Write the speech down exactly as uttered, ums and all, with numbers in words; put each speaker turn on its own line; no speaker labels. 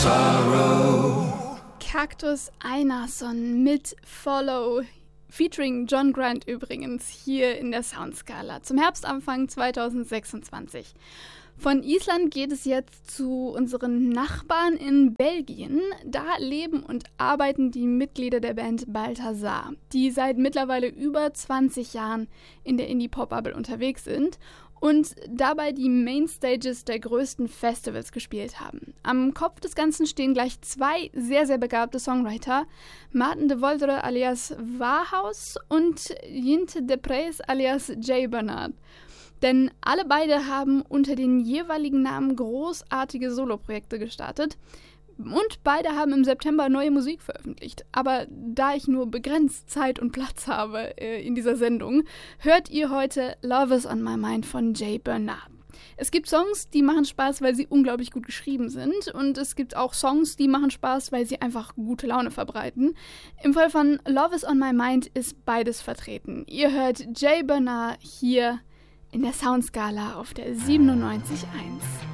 sorrow.
Cactus Einarsson mit Follow, featuring John Grant übrigens, hier in der Soundskala zum Herbstanfang zwanzig sechsundzwanzig. Von Island geht es jetzt zu unseren Nachbarn in Belgien. Da leben und arbeiten die Mitglieder der Band Balthazar, die seit mittlerweile über zwanzig Jahren in der Indie-Pop-Bubble unterwegs sind und dabei die Mainstages der größten Festivals gespielt haben. Am Kopf des Ganzen stehen gleich zwei sehr, sehr begabte Songwriter, Maarten de Voldere alias Warhaus und Jinte de Prees alias Jay Bernard. Denn alle beide haben unter den jeweiligen Namen großartige Soloprojekte gestartet und beide haben im September neue Musik veröffentlicht. Aber da ich nur begrenzt Zeit und Platz habe äh, in dieser Sendung, hört ihr heute Love is on My Mind von Jay Bernard. Es gibt Songs, die machen Spaß, weil sie unglaublich gut geschrieben sind, und es gibt auch Songs, die machen Spaß, weil sie einfach gute Laune verbreiten. Im Fall von Love is on My Mind ist beides vertreten. Ihr hört Jay Bernard hier in der Soundskala auf der siebenundneunzig Komma eins.